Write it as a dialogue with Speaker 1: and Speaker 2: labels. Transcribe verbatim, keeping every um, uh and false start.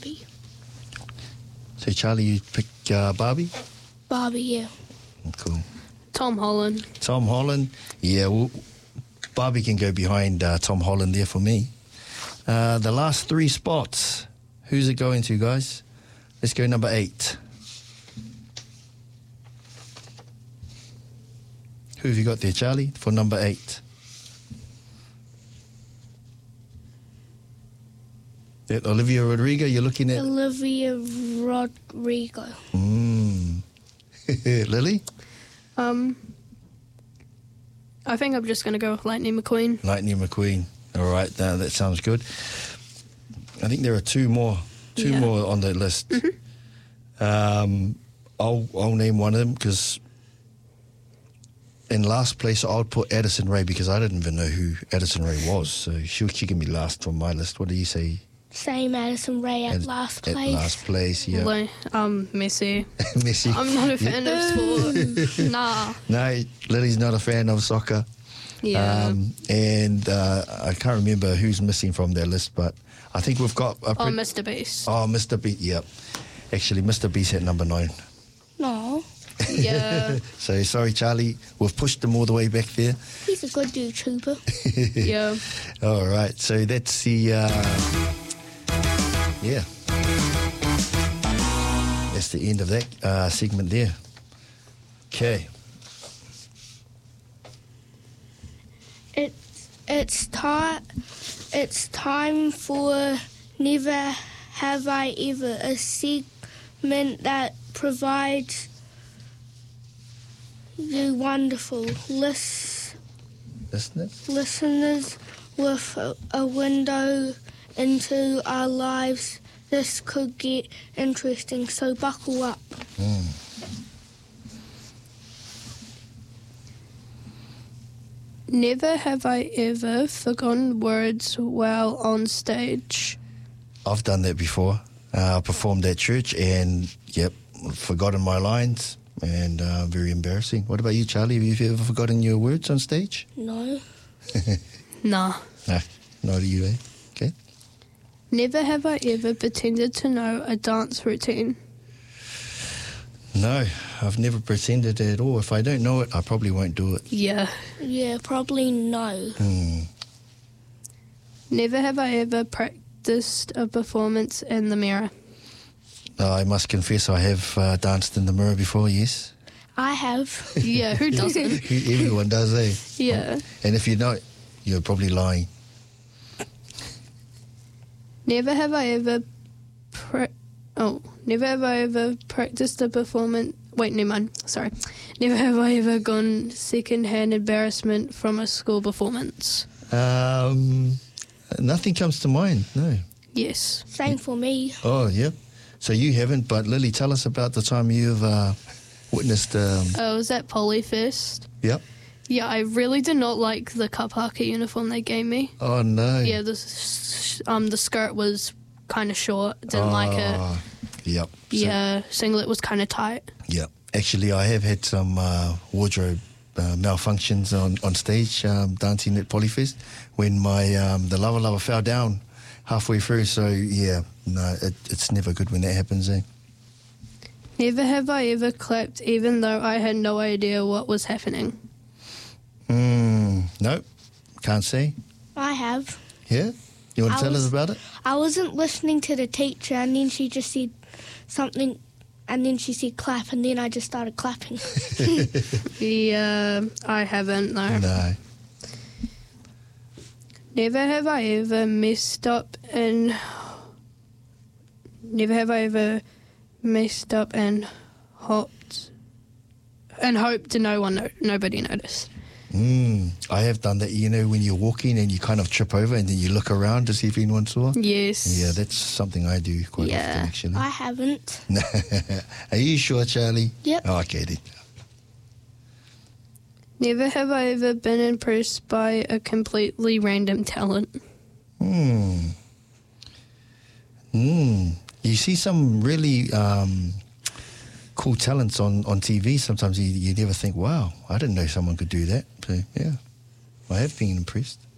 Speaker 1: Barbie.
Speaker 2: So, Charlie, you pick uh, Barbie?
Speaker 1: Barbie, yeah.
Speaker 2: Cool.
Speaker 3: Tom Holland.
Speaker 2: Tom Holland. Yeah, well, Barbie can go behind uh, Tom Holland there for me. Uh, the last three spots. Who's it going to, guys? Let's go number eight. Who have you got there, Charlie, for number eight? That Olivia Rodrigo, you're looking at?
Speaker 1: Olivia Rodrigo.
Speaker 2: Mm. Lily?
Speaker 3: Um, I think I'm just going to go with Lightning McQueen.
Speaker 2: Lightning McQueen. All right, uh, that sounds good. I think there are two more, two
Speaker 3: Yeah.
Speaker 2: more on the list.
Speaker 3: Mm-hmm.
Speaker 2: Um, I'll I'll name one of them because in last place I'll put Addison Rae because I didn't even know who Addison Rae was, so she she can be last on my list. What do you say?
Speaker 1: Same Addison Rae at,
Speaker 2: At-
Speaker 1: last
Speaker 2: At
Speaker 1: place.
Speaker 2: last place, yeah.
Speaker 3: Like, um, Messi.
Speaker 2: Messi.
Speaker 3: I'm not a fan of sport. Nah.
Speaker 2: No, Lily's not a fan of soccer.
Speaker 3: Yeah.
Speaker 2: Um, and uh, I can't remember who's missing from their list, but I think we've got... A
Speaker 3: oh,
Speaker 2: pre-
Speaker 3: Mister Beast.
Speaker 2: Oh, Mister Beast, yep. Actually, Mister Beast at number nine.
Speaker 1: No,
Speaker 3: Yeah.
Speaker 2: So, sorry, Charlie. We've pushed them all the way back there.
Speaker 1: he's a good YouTuber.
Speaker 3: Yeah.
Speaker 2: All right. So, that's the... Uh, yeah. That's the end of that uh, segment there. Okay.
Speaker 1: It's it's time it's time for Never Have I Ever, a segment that provides you wonderful lis-
Speaker 2: Isn't it?
Speaker 1: listeners with a, a window into our lives. This could get interesting, so buckle up.
Speaker 2: Mm.
Speaker 3: Never have I ever forgotten words while on stage.
Speaker 2: I've done that before. Uh, I performed at church and, yep, forgotten my lines and uh, very embarrassing. What about you, Charlie? Have you ever forgotten your words on stage?
Speaker 1: No.
Speaker 3: Nah.
Speaker 2: No, not you, eh? Okay.
Speaker 3: Never have I ever pretended to know a dance routine.
Speaker 2: No, I've never pretended at all. If I don't know it, I probably won't do it.
Speaker 3: Yeah.
Speaker 1: Yeah, probably no.
Speaker 2: Hmm.
Speaker 3: Never have I ever practiced a performance in the mirror.
Speaker 2: Uh, I must confess I have uh, danced in the mirror before, yes.
Speaker 1: I have.
Speaker 3: Yeah, who doesn't?
Speaker 2: Everyone does, eh?
Speaker 3: Yeah.
Speaker 2: And if you're not, you're probably lying.
Speaker 3: Never have I ever pra- oh, never have I ever practiced a performance. Wait, never mind. Sorry. Never have I ever gone second-hand embarrassment from a school performance.
Speaker 2: Um, nothing comes to mind, no.
Speaker 3: Yes.
Speaker 1: Same for me.
Speaker 2: Oh, yep. So you haven't, but Lily, tell us about the time you've uh, witnessed... Um,
Speaker 3: I was at Polyfest.
Speaker 2: yep.
Speaker 3: Yeah, I really did not like the kapaka uniform they gave me.
Speaker 2: Oh, no.
Speaker 3: Yeah, the s- um the skirt was kind of short. Didn't like it.
Speaker 2: Oh, Yep. So-
Speaker 3: Yeah, singlet was kind of tight.
Speaker 2: Yep. Actually, I have had some uh, wardrobe uh, malfunctions on, on stage um, dancing at Polyfest when my um, the lava lava fell down halfway through. So, yeah, no, it, it's never good when that happens, eh?
Speaker 3: Never have I ever clapped even though I had no idea what was happening.
Speaker 2: Mm, nope. Can't say.
Speaker 1: I have.
Speaker 2: Yeah? You want to
Speaker 1: I
Speaker 2: tell
Speaker 1: was-
Speaker 2: us about it?
Speaker 1: I wasn't listening to the teacher, and then she just said something, and then she said clap, and then I just started clapping.
Speaker 3: Yeah, I haven't, no.
Speaker 2: No.
Speaker 3: Never have I ever messed up and... Never have I ever messed up and hopped... And hoped no one, no, nobody noticed.
Speaker 2: Mm, I have done that, you know, when you're walking and you kind of trip over and then you look around to see if anyone saw.
Speaker 3: Yes.
Speaker 2: Yeah, that's something I do quite
Speaker 3: Yeah.
Speaker 2: often, actually.
Speaker 1: I haven't.
Speaker 2: Are you sure, Charlie?
Speaker 1: Yep.
Speaker 2: Oh, okay, then.
Speaker 3: Never have I ever been impressed by a completely random talent.
Speaker 2: Hmm. Hmm. You see some really um, cool talents on, on T V. Sometimes you, you never think, wow, I didn't know someone could do that. So, yeah, I have been impressed.